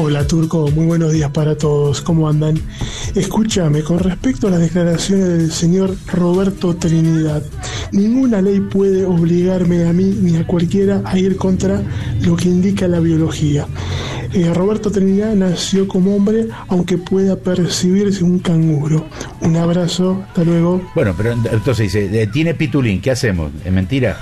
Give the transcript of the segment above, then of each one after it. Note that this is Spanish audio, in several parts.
Hola Turco, muy buenos días para todos, ¿cómo andan? Escúchame, con respecto a las declaraciones del señor Roberto Trinidad, ninguna ley puede obligarme a mí ni a cualquiera a ir contra lo que indica la biología. Roberto Trinidad nació como hombre, aunque pueda percibirse un canguro. Un abrazo, hasta luego. Bueno, pero entonces dice, tiene pitulín, ¿qué hacemos? ¿Es mentira?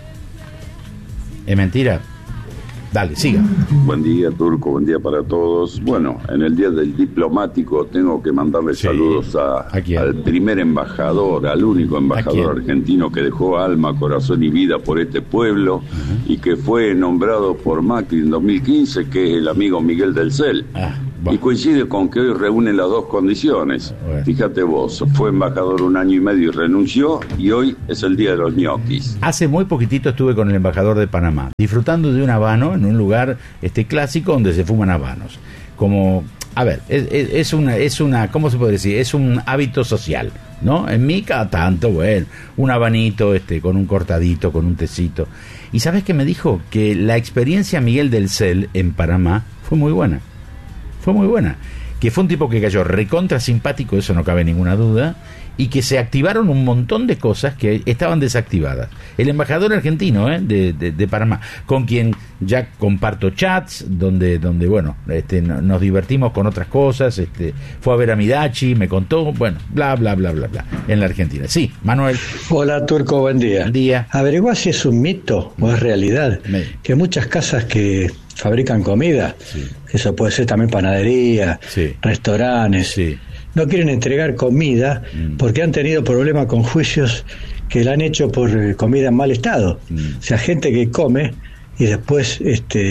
¿Es mentira? Dale, siga. Buen día, Turco, buen día para todos. Bueno, en el Día del Diplomático tengo que mandarle saludos al primer embajador, al único embajador argentino que dejó alma, corazón y vida por este pueblo y que fue nombrado por Macri en 2015, que es el amigo Miguel del Cel. Y coincide con que hoy reúne las dos condiciones. Fíjate vos, fue embajador 1 año y medio y renunció, y hoy es el día de los ñoquis. Hace muy poquitito estuve con el embajador de Panamá, disfrutando de un habano en un lugar clásico donde se fuman habanos. Como, a ver, es una, ¿cómo se puede decir? Es un hábito social, ¿no? En mí cada tanto, bueno, un habanito con un cortadito, con un tecito. Y ¿sabes qué me dijo? Que la experiencia Miguel del Cel en Panamá fue muy buena. Fue muy buena, que fue un tipo que cayó recontra simpático, eso no cabe ninguna duda, y que se activaron un montón de cosas que estaban desactivadas. El embajador argentino de Panamá, con quien ya comparto chats, donde bueno, nos divertimos con otras cosas, fue a ver a Midachi, me contó, bueno, bla, bla, bla, bla, bla, en la Argentina. Sí, Manuel. Hola, Turco, buen día. Buen día. Averigua si es un mito o es realidad, que muchas casas que fabrican comida, eso puede ser también panadería, restaurantes, no quieren entregar comida porque han tenido problemas con juicios que la han hecho por comida en mal estado. O sea, gente que come y después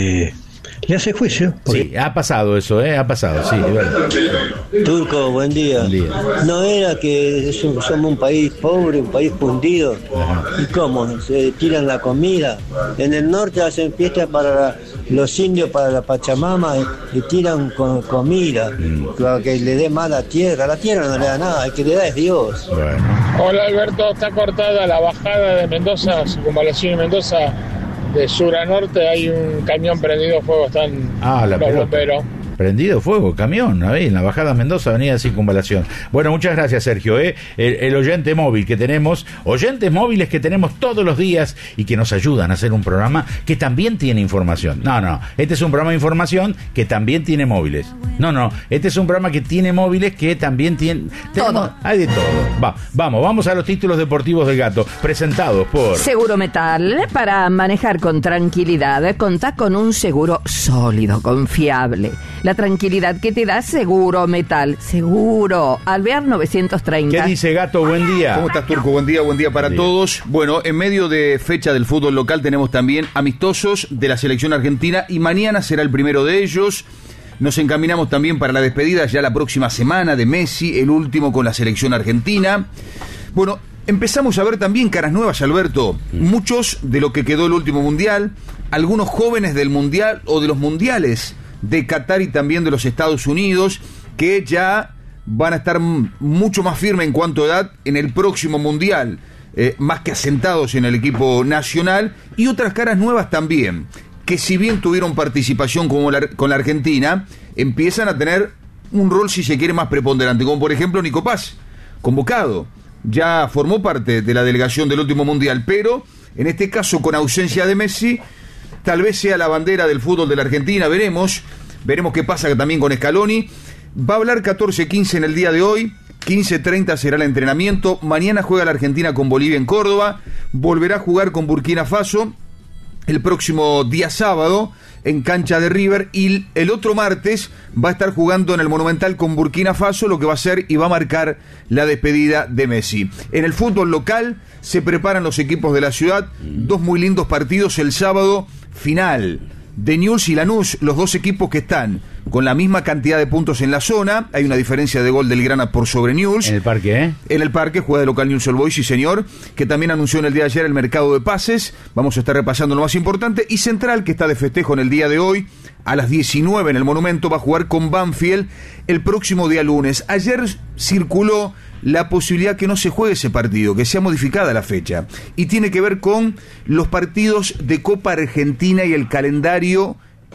le hace juicio. Sí, ha pasado eso, ha pasado, sí, es verdad. Turco, buen día. No era que somos un país pobre, un país fundido. ¿Y cómo? Se tiran la comida. En el norte hacen fiestas para los indios, para la Pachamama, y tiran con comida. Que le dé más a la tierra no le da nada, el que le da es Dios. Hola Alberto, está cortada la bajada de Mendoza, circunvalación de Mendoza. De sur a norte hay un camión prendido fuego, están los bomberos. Prendido fuego, camión, ahí en la bajada Mendoza, avenida Circunvalación. Bueno, muchas gracias, Sergio. El oyente móvil que tenemos, oyentes móviles que tenemos todos los días y que nos ayudan a hacer un programa que también tiene información. No, este es un programa de información que también tiene móviles. No, este es un programa que tiene móviles que también tiene... Todo. Hay de todo. Vamos a los títulos deportivos del gato, presentados por... Seguro Metal, para manejar con tranquilidad, contá con un seguro sólido, confiable. La tranquilidad que te da Seguro Metal. Seguro. Alvear 930. ¿Qué dice, Gato? Buen día. ¿Cómo estás, Turco? Buen día para todos. Bueno, en medio de fecha del fútbol local tenemos también amistosos de la selección argentina y mañana será el primero de ellos. Nos encaminamos también para la despedida ya la próxima semana de Messi, el último con la selección argentina. Bueno, empezamos a ver también caras nuevas, Alberto. Muchos de lo que quedó el último mundial, algunos jóvenes del mundial o de los mundiales de Qatar y también de los Estados Unidos, que ya van a estar mucho más firmes en cuanto a edad en el próximo mundial, más que asentados en el equipo nacional, y otras caras nuevas también, que si bien tuvieron participación con la Argentina, empiezan a tener un rol, si se quiere, más preponderante, como por ejemplo Nico Paz, convocado, ya formó parte de la delegación del último mundial, pero en este caso con ausencia de Messi, tal vez sea la bandera del fútbol de la Argentina, veremos qué pasa también con Scaloni. Va a hablar 14:15 en el día de hoy, 15:30 será el entrenamiento, mañana juega la Argentina con Bolivia en Córdoba, volverá a jugar con Burkina Faso el próximo día sábado en cancha de River, y el otro martes va a estar jugando en el Monumental con Burkina Faso, lo que va a ser y va a marcar la despedida de Messi. En el fútbol local se preparan los equipos de la ciudad, dos muy lindos partidos el sábado, final de Newell's y Lanús, los dos equipos que están con la misma cantidad de puntos en la zona. Hay una diferencia de gol del Grana por sobre Newell's. ¿En el parque, En el parque juega de local Newell's Old Boys, sí señor, que también anunció en el día de ayer el mercado de pases. Vamos a estar repasando lo más importante. Y Central, que está de festejo en el día de hoy, a las 19 en el Monumento, va a jugar con Banfield el próximo día lunes. Ayer circuló la posibilidad que no se juegue ese partido, que sea modificada la fecha, y tiene que ver con los partidos de Copa Argentina y el calendario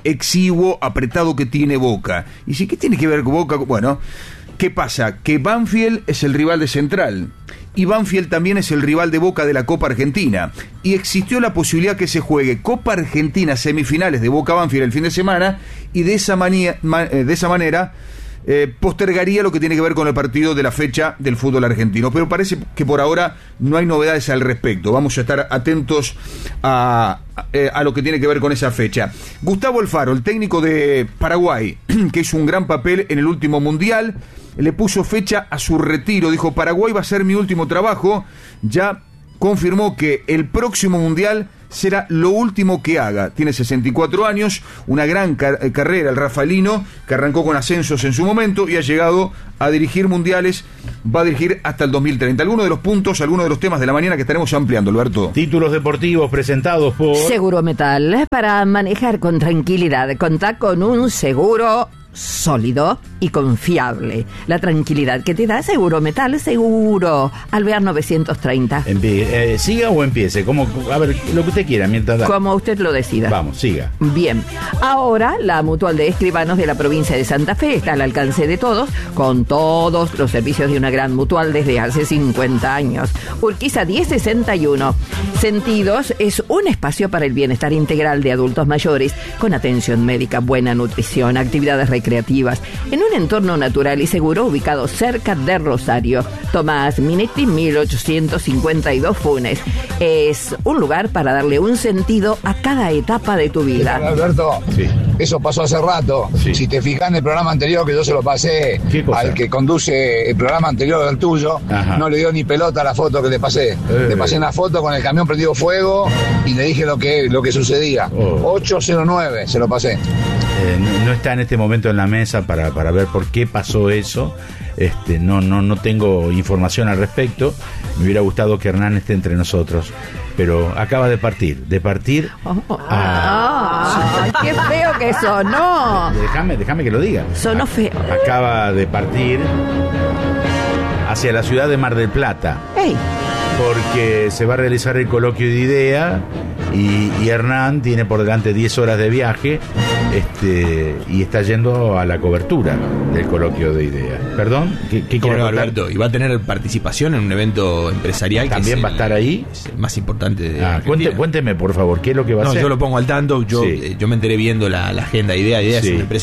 exiguo, apretado que tiene Boca. Y si, ¿qué tiene que ver con Boca? Bueno, ¿qué pasa? Que Banfield es el rival de Central. Y Banfield también es el rival de Boca de la Copa Argentina. Y existió la posibilidad que se juegue Copa Argentina semifinales de Boca Banfield el fin de semana, y de esa manera postergaría lo que tiene que ver con el partido de la fecha del fútbol argentino. Pero parece que por ahora no hay novedades al respecto. Vamos a estar atentos a lo que tiene que ver con esa fecha. Gustavo Alfaro, el técnico de Paraguay, que hizo un gran papel en el último mundial, le puso fecha a su retiro. Dijo: Paraguay va a ser mi último trabajo. Ya confirmó que el próximo mundial será lo último que haga. Tiene 64 años, una gran carrera el rafaelino, que arrancó con ascensos en su momento y ha llegado a dirigir mundiales. Va a dirigir hasta el 2030. Algunos de los puntos, algunos de los temas de la mañana que estaremos ampliando, Alberto. Títulos deportivos presentados por Seguro Metal. Para manejar con tranquilidad, contá con un seguro sólido y confiable. La tranquilidad que te da Seguro Metal, seguro. Alvear 930. ¿Siga o empiece? A ver, lo que usted quiera mientras da. Como usted lo decida. Vamos, siga. Bien. Ahora, la Mutual de Escribanos de la provincia de Santa Fe está al alcance de todos, con todos los servicios de una gran mutual desde hace 50 años. Urquiza 1061. Sentidos es un espacio para el bienestar integral de adultos mayores, con atención médica, buena nutrición, actividades recreativas, en un entorno natural y seguro ubicado cerca de Rosario. Tomás Minetti, 1852 Funes. Es un lugar para darle un sentido a cada etapa de tu vida. Alberto, sí. Eso pasó hace rato. Sí. Si te fijas en el programa anterior, que yo se lo pasé al que conduce el programa anterior del tuyo, ajá, no le dio ni pelota a la foto que le pasé. Le pasé una foto con el camión prendido fuego y le dije lo que sucedía. 809 se lo pasé. No está en este momento en la mesa para ver por qué pasó eso. No tengo información al respecto. Me hubiera gustado que Hernán esté entre nosotros, pero acaba de partir. ¡Qué feo que sonó! Déjame que lo diga. Sonó feo. Acaba de partir hacia la ciudad de Mar del Plata. ¡Ey! Porque se va a realizar el coloquio de IDEA y Hernán tiene por delante 10 horas de viaje y está yendo a la cobertura del coloquio de IDEA. ¿Perdón? ¿Qué quiere contar? Alberto, y va a tener participación en un evento empresarial. ¿También va a estar ahí? Es el más importante de cuénteme, por favor, ¿qué es lo que va a hacer? Yo lo pongo al tanto. Yo me enteré viendo la agenda de IDEA. IDEA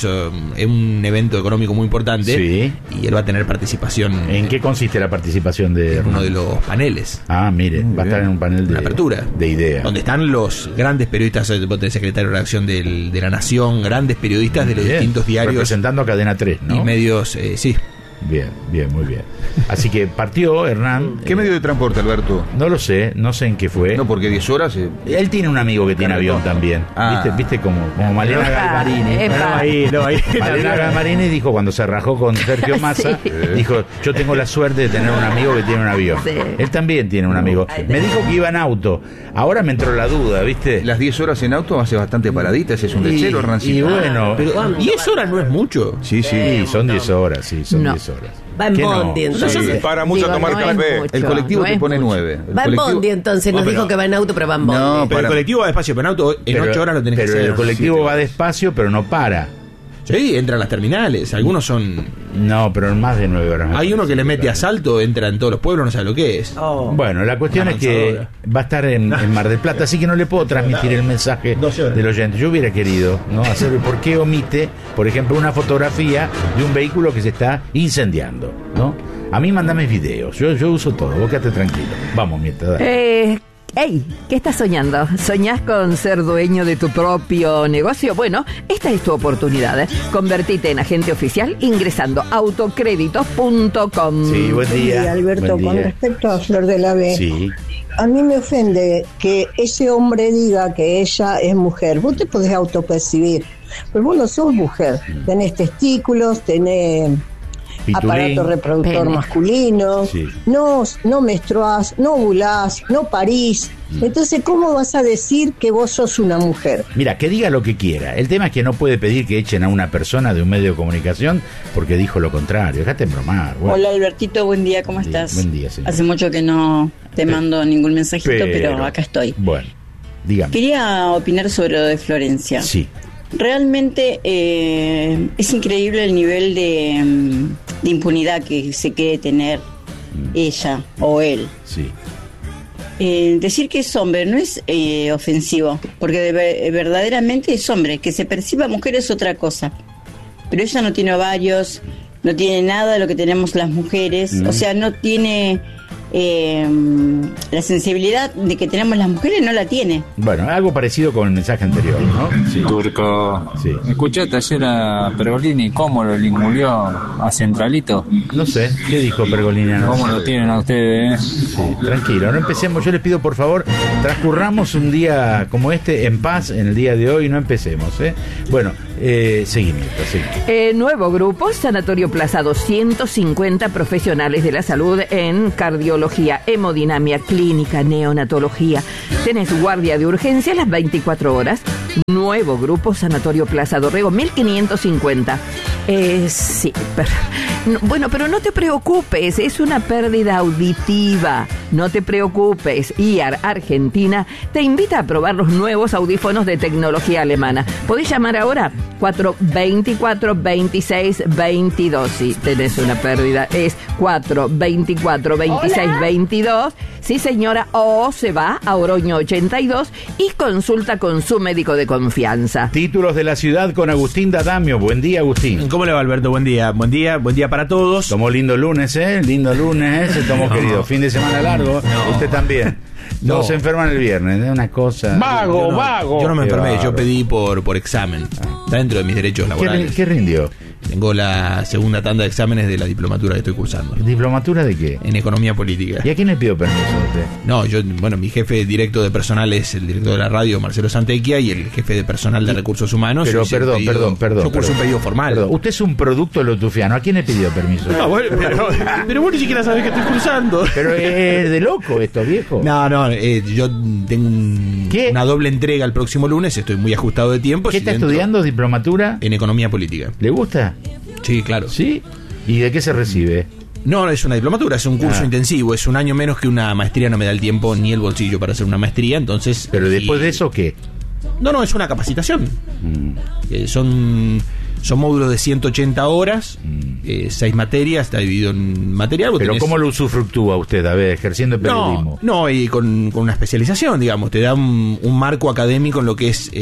es un evento económico muy importante, y él va a tener participación. ¿En qué consiste la participación de Hernán? Uno de los paneles. Mire, va a estar en un panel de apertura de IDEA, donde están los grandes periodistas del secretario de redacción de La Nación, grandes periodistas de los distintos diarios, representando a Cadena 3, ¿no? Y medios, sí. Bien, muy bien. Así que partió Hernán. ¿Qué medio de transporte, Alberto? No lo sé, no sé en qué fue. No, porque 10 horas... Él tiene un amigo que tiene avión también. ¿Viste como Malena Galmarini? Malena Galmarini dijo, cuando se rajó con Sergio Massa, dijo: yo tengo la suerte de tener un amigo que tiene un avión. Él también tiene un amigo. Me dijo que iba en auto. Ahora me entró la duda, ¿viste? Las 10 horas en auto hace bastante paraditas, es un lechero, Hernancito. Y bueno... Pero 10 horas no es mucho. Sí, son 10 horas, son 10 horas. Va en bondi, entonces. Para mucho tomar café. El colectivo te pone 9. Va en bondi, entonces. Nos dijo que va en auto, pero va en bondi. No, pero el colectivo va despacio, pero en auto en 8 horas lo tenés que hacer. Pero el colectivo va despacio, pero no para. Sí, entra a las terminales. Algunos son... No, pero en más de 9 horas. Hay uno que le mete asalto, entra en todos los pueblos, no sabe lo que es. Bueno, la cuestión es que va a estar en Mar del Plata, así que no le puedo transmitir el mensaje del oyente. Yo hubiera querido hacer por qué omite, por ejemplo, una fotografía de un vehículo que se está incendiando, ¿no? A mí mándame videos, yo uso todo, vos quédate tranquilo. Vamos, mientras... Hey, ¿qué estás soñando? ¿Soñás con ser dueño de tu propio negocio? Bueno, esta es tu oportunidad. Convertite en agente oficial ingresando autocréditos.com. Sí, buen día. Alberto, buen día. Con respecto a Flor de la B, a mí me ofende que ese hombre diga que ella es mujer. Vos te podés autopercibir, pero vos no sos mujer. Tenés testículos, tenés... Pitulín, aparato reproductor masculino, no menstruás, no ovulás, no parís. Entonces, ¿cómo vas a decir que vos sos una mujer? Mira, que diga lo que quiera. El tema es que no puede pedir que echen a una persona de un medio de comunicación porque dijo lo contrario. Déjate bromar. Bueno. Hola, Albertito, buen día, ¿cómo estás? Buen día, señor. Hace mucho que no te mando ningún mensajito, pero acá estoy. Bueno, dígame. Quería opinar sobre lo de Florencia. Sí. Realmente es increíble el nivel de impunidad que se cree tener ella o él. Sí. Decir que es hombre no es ofensivo, porque verdaderamente es hombre. Que se perciba mujer es otra cosa. Pero ella no tiene ovarios, no tiene nada de lo que tenemos las mujeres, o sea, no tiene la sensibilidad de que tenemos las mujeres, no la tiene. Bueno, algo parecido con el mensaje anterior, ¿no? Sí. Turco, sí. ¿Escuchaste ayer a Pergolini cómo lo linguleó a Centralito? No sé, ¿qué dijo Pergolini? No ¿Cómo lo tienen a ustedes? Sí, tranquilo, no empecemos. Yo les pido, por favor, transcurramos un día como este en paz en el día de hoy, no empecemos, Bueno, seguimiento, sí. Nuevo grupo, Sanatorio Plaza, 250 profesionales de la salud en cardiología, hemodinamia, clínica, neonatología. Tenés guardia de urgencia las 24 horas. Nuevo grupo, Sanatorio Plaza Dorrego, 1550. Sí, bueno, pero no te preocupes, es una pérdida auditiva. No te preocupes. IAR Argentina te invita a probar los nuevos audífonos de tecnología alemana. Podés llamar ahora 424-26-22. Si tenés una pérdida, es 424-26-22. Sí, señora, o se va a Oroño 82 y consulta con su médico de confianza. Títulos de la ciudad con Agustín D'Adamio. Buen día, Agustín. ¿Cómo le va, Alberto? Buen día para todos. Tomó lindo lunes, lindo lunes, tomó querido. Fin de semana largo, usted también. Todos se enferman el viernes, una cosa. Vago. Yo no me enfermé, yo pedí por examen. Está dentro de mis derechos laborales. ¿Qué rindió? Tengo la segunda tanda de exámenes de la diplomatura que estoy cursando. ¿Diplomatura de qué? En economía política. ¿Y a quién le pidió permiso a usted? No, mi jefe directo de personal es el director de la radio, Marcelo Santecchia, y el jefe de personal de recursos humanos. Pero perdón. Yo curso un pedido formal. Perdón. Usted es un producto lotufiano. ¿A quién le pidió permiso? No, bueno, pero vos ni siquiera sabés que estoy cursando. Pero es de loco esto, viejo. No, yo tengo una doble entrega el próximo lunes, estoy muy ajustado de tiempo. ¿Qué está estudiando? ¿Diplomatura? En economía política. ¿Le gusta? Sí, claro. ¿Sí? ¿Y de qué se recibe? No, es una diplomatura, es un curso intensivo, es un año menos que una maestría, no me da el tiempo ni el bolsillo para hacer una maestría, entonces... ¿Pero después de eso qué? No, es una capacitación. Son módulos de 180 horas, 6 materias, está dividido en material. ¿Pero cómo lo usufructúa usted, a ver, ejerciendo el periodismo? No, y con una especialización, digamos, te da un marco académico en lo que es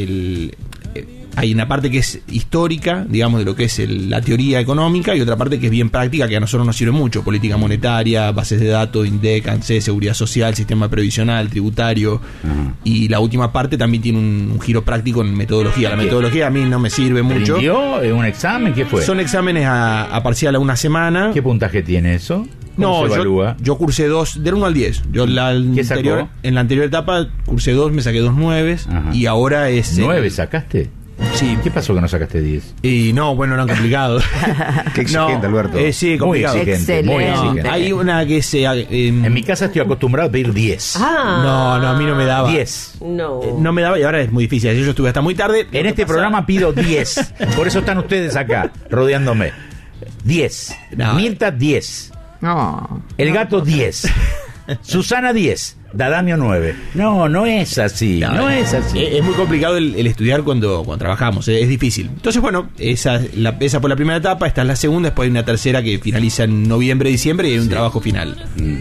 hay una parte que es histórica, digamos, de lo que es la teoría económica, y otra parte que es bien práctica, que a nosotros nos sirve mucho: política monetaria, bases de datos, INDEC, ANSES, seguridad social, sistema previsional, tributario. Y la última parte también tiene un giro práctico en metodología. La metodología a mí no me sirve mucho. ¿Rindió un examen? ¿Qué fue? Son exámenes a parcial a una semana. ¿Qué puntaje tiene eso? No, yo cursé 2, del 1 al 10. Yo en la anterior etapa cursé 2, me saqué 2 9s, y ahora es... ¿9 sacaste? Sí. ¿Qué pasó que no sacaste 10? Y no, bueno, eran complicados. Qué exigente, Alberto. Sí, complicado. Muy exigente, muy exigente. Hay una que en mi casa estoy acostumbrado a pedir 10. No, a mí no me daba. 10. No me daba, y ahora es muy difícil. Yo estuve hasta muy tarde. En este programa pido 10. Por eso están ustedes acá, rodeándome. 10. Mirta, 10. El gato, 10. Susana, 10. D'Adamio, 9. No es así. No es así. Es muy complicado el estudiar cuando trabajamos. Es difícil. Entonces, bueno, esa por la primera etapa. Esta es la segunda. Después hay una tercera que finaliza en noviembre, diciembre, y hay un trabajo final.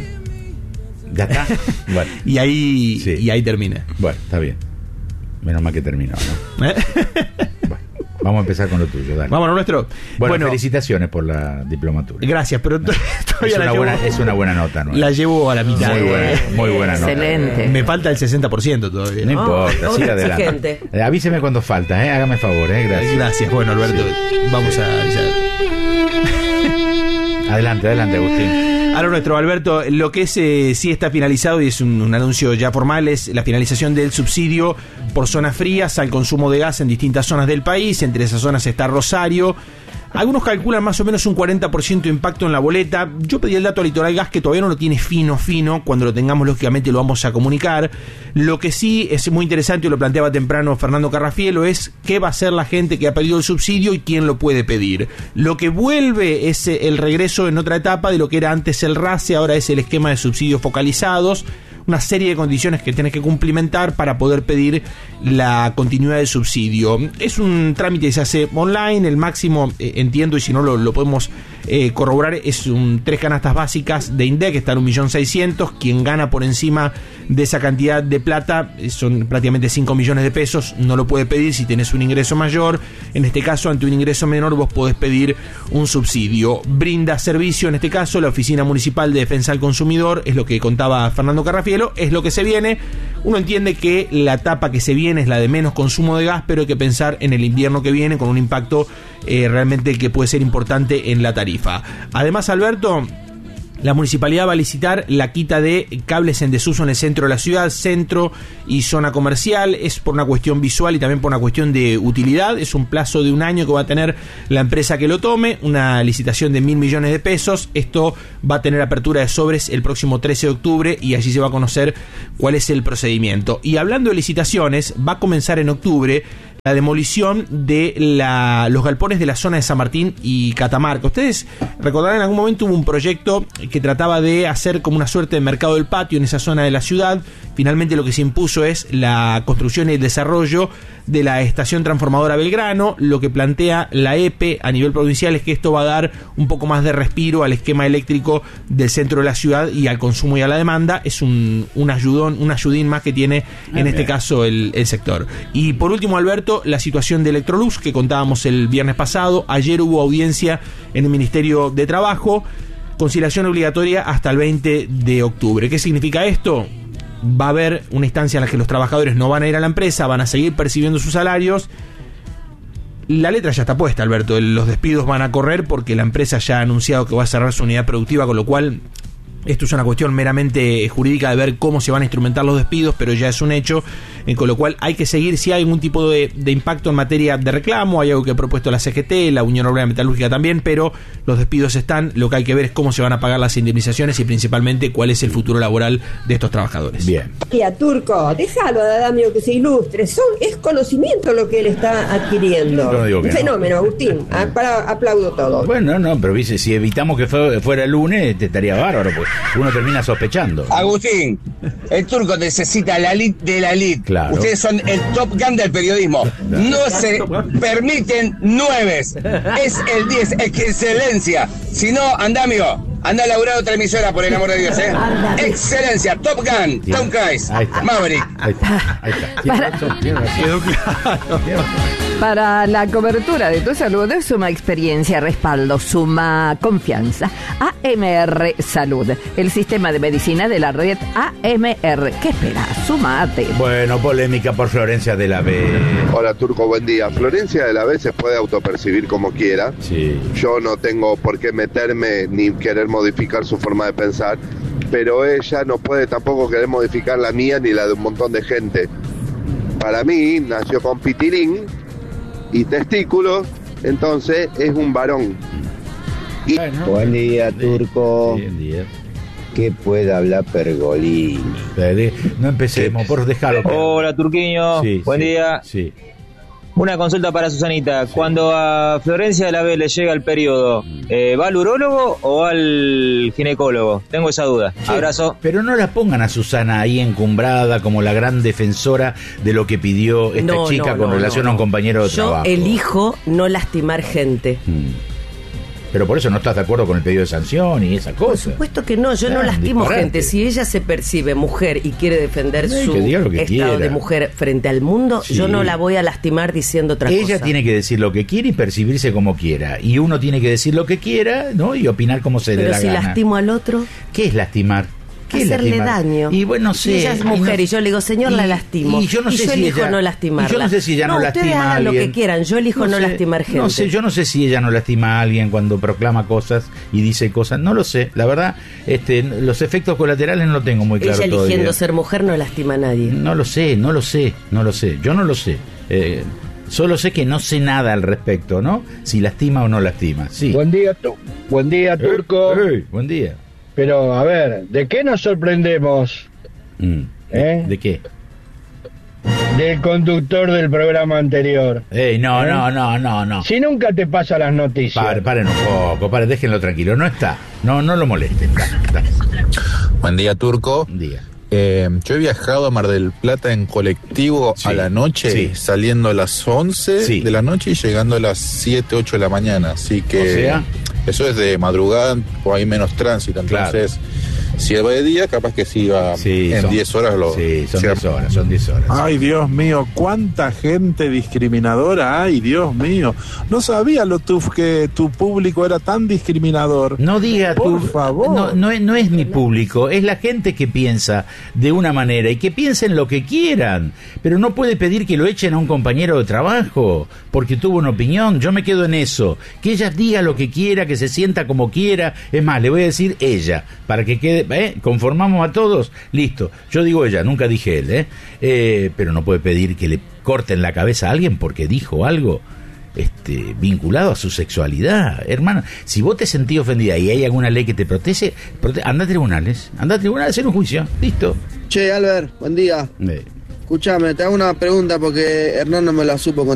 ¿Ya está? Bueno. Y ahí termina. Bueno, está bien. Menos mal que terminó, ¿no? Vamos a empezar con lo tuyo, dale. Vamos a lo nuestro. Bueno, felicitaciones por la diplomatura. Gracias, pero es una buena nota, ¿no? La llevo a la mitad. Muy buena nota. Excelente. Me falta el 60% todavía. No importa, siga adelante. Avíseme cuando falta, hágame favor, gracias. Gracias, bueno, Alberto, vamos a avisar. Adelante, Agustín. A lo nuestro, Alberto, lo que sí está finalizado, y es un anuncio ya formal, es la finalización del subsidio por zonas frías al consumo de gas en distintas zonas del país. Entre esas zonas está Rosario. Algunos calculan más o menos un 40% de impacto en la boleta. Yo pedí el dato a Litoral Gas, que todavía no lo tiene fino. Cuando lo tengamos, lógicamente, lo vamos a comunicar. Lo que sí es muy interesante, y lo planteaba temprano Fernando Carrafielo, es qué va a hacer la gente que ha pedido el subsidio y quién lo puede pedir. Lo que vuelve es el regreso en otra etapa de lo que era antes el RACE, ahora es el esquema de subsidios focalizados. una serie de condiciones que tenés que cumplimentar para poder pedir la continuidad del subsidio. Es un trámite que se hace online, el máximo, entiendo, y si no lo podemos corroborar, es 3 canastas básicas de INDEC, que está en 1.600.000. Quien gana por encima de esa cantidad de plata, son prácticamente 5 millones de pesos, no lo puede pedir si tenés un ingreso mayor. En este caso, ante un ingreso menor, vos podés pedir un subsidio. Brinda servicio, en este caso, la Oficina Municipal de Defensa del Consumidor, es lo que contaba Fernando Carrafielo, es lo que se viene. Uno entiende que la etapa que se viene es la de menos consumo de gas, pero hay que pensar en el invierno que viene con un impacto realmente que puede ser importante en la tarifa. Además, Alberto, la municipalidad va a licitar la quita de cables en desuso en el centro de la ciudad, centro y zona comercial. Es por una cuestión visual y también por una cuestión de utilidad. Es un plazo de 1 año que va a tener la empresa que lo tome, una licitación de 1.000 millones de pesos. Esto va a tener apertura de sobres el próximo 13 de octubre y allí se va a conocer cuál es el procedimiento. Y hablando de licitaciones, va a comenzar en octubre la demolición de los galpones de la zona de San Martín y Catamarca. Ustedes recordarán, en algún momento hubo un proyecto que trataba de hacer como una suerte de mercado del patio en esa zona de la ciudad. Finalmente lo que se impuso es la construcción y el desarrollo de la estación transformadora Belgrano. Lo que plantea la EPE a nivel provincial es que esto va a dar un poco más de respiro al esquema eléctrico del centro de la ciudad y al consumo y a la demanda. Es un ayudín más que tiene en este caso el sector. Y por último, Alberto, la situación de Electrolux que contábamos el viernes pasado. Ayer hubo audiencia en el Ministerio de Trabajo, conciliación obligatoria hasta el 20 de octubre. ¿Qué significa esto? Va a haber una instancia en la que los trabajadores no van a ir a la empresa, van a seguir percibiendo sus salarios. La letra ya está puesta, Alberto. Los despidos van a correr porque la empresa ya ha anunciado que va a cerrar su unidad productiva, con lo cual esto es una cuestión meramente jurídica de ver cómo se van a instrumentar los despidos, pero ya es un hecho, con lo cual hay que seguir. Si hay algún tipo de impacto en materia de reclamo, hay algo que ha propuesto la CGT, la Unión Obrera Metalúrgica también, pero los despidos están. Lo que hay que ver es cómo se van a pagar las indemnizaciones y principalmente cuál es el futuro laboral de estos trabajadores. Bien. Tía Turco, déjalo a Adamio que se ilustre. Es conocimiento lo que él está adquiriendo. No digo que un fenómeno, no. Agustín. Aplaudo todo. Bueno, no, pero dice, si evitamos que fuera el lunes, te estaría bárbaro, pues uno termina sospechando. Agustín, el Turco necesita la elite de la elite. Claro. Ustedes son el Top Gun del periodismo. No se permiten nueves. Es el 10, excelencia. Si no, Andamio, anda a laburar otra emisora, por el amor de Dios, ¿eh? Excelencia, Top Gun, Tom Cruise, Maverick. Ahí está. Quedó claro. Para la cobertura de tu salud, suma experiencia, respaldo, suma confianza. AMR Salud, el sistema de medicina de la red AMR. ¿Qué esperas? Sumate. Bueno, polémica por Florencia de la B. Hola Turco, buen día. Florencia de la B se puede autopercibir como quiera. Sí. Yo no tengo por qué meterme ni querer modificar su forma de pensar, pero ella no puede tampoco querer modificar la mía ni la de un montón de gente. Para mí, nació con pitilín y testículos, entonces es un varón. Bueno, buen día, Turco. Buen día. ¿Qué puede hablar Pergolini? No empecemos, por dejarlo. Hola, Turquiño. Sí, buen día. Sí. Una consulta para Susanita. Sí. Cuando a Florencia de la B le llega el periodo, ¿va al urólogo o al ginecólogo? Tengo esa duda. Sí, abrazo. Pero no la pongan a Susana ahí encumbrada como la gran defensora de lo que pidió esta chica con relación a un compañero de trabajo. Yo elijo no lastimar gente. Pero por eso no estás de acuerdo con el pedido de sanción y esa cosa. Por supuesto que no, yo no lastimo gente. Si ella se percibe mujer y quiere defender su estado de mujer frente al mundo, yo no la voy a lastimar diciendo otra cosa. Ella tiene que decir lo que quiere y percibirse como quiera. Y uno tiene que decir lo que quiera, ¿no? Y opinar como se le da la gana. Pero si lastimo al otro... ¿Qué es lastimar? Hacerle daño. Y bueno, sé. Si ella es mujer y yo le digo, señor, la lastimo. Y yo no sé si elijo ella, no lastimarla. Yo no sé si ella no lastima ustedes a hagan alguien. Lo que quieran, yo elijo no lastimar gente. No sé, yo no sé si ella no lastima a alguien cuando proclama cosas y dice cosas. No lo sé. La verdad, los efectos colaterales no lo tengo muy claro todavía. Ella eligiendo todavía. ser mujer no lastima a nadie. No lo sé. Yo no lo sé. Solo sé que no sé nada al respecto, ¿no? Si lastima o no lastima. Sí. Buen día, Turco. Buen día. Pero, a ver, ¿de qué nos sorprendemos? ¿De qué? Del conductor del programa anterior. No. Si nunca te pasa las noticias. Paren un poco, déjenlo tranquilo. No está. No lo molesten. Buen día, Turco. Buen día. Yo he viajado a Mar del Plata en colectivo a la noche, saliendo a las 11 de la noche y llegando a las 7, 8 de la mañana. Así que eso es de madrugada, o hay menos tránsito. Entonces, si va de día, capaz que sí va en 10 horas. Son 10 horas. Ay, Dios mío, cuánta gente discriminadora. Ay, Dios mío. No sabía que tu público era tan discriminador. No diga por favor. No es mi público, es la gente que piensa de una manera y que piensen lo que quieran. Pero no puede pedir que lo echen a un compañero de trabajo porque tuvo una opinión. Yo me quedo en eso. Que ella diga lo que quiera, que se sienta como quiera. Es más, le voy a decir ella, para que quede... conformamos a todos, listo. Yo digo ella, nunca dije él, pero no puede pedir que le corten la cabeza a alguien porque dijo algo vinculado a su sexualidad. Hermano, si vos te sentís ofendida y hay alguna ley que te protege, anda a tribunales a hacer un juicio, listo. Che, Albert, buen día. Escuchame, te hago una pregunta porque Hernán no me la supo contestar.